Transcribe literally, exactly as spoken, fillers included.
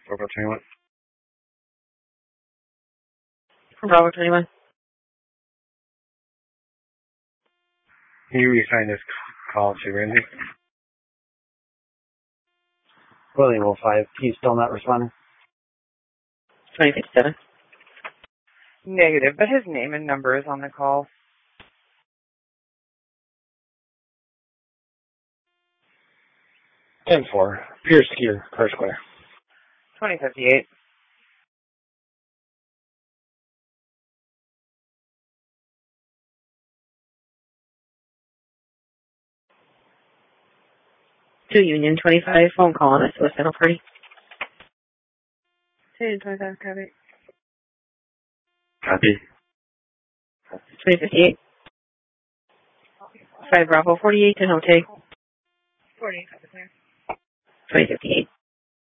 Bravo twenty-one. From Bravo twenty-one. Can you reassign this call to Randy? William oh five, he's still not responding. twenty fifty-seven. Negative, but his name and number is on the call. ten four. Pierce Gear, Car Square. twenty fifty-eight. two Union twenty-five, phone call on a suicidal party. two Union twenty-five, copy. Copy. twenty fifty-eight. five Bravo forty-eight to Note. forty-eight, copy, clear. twenty fifty-eight.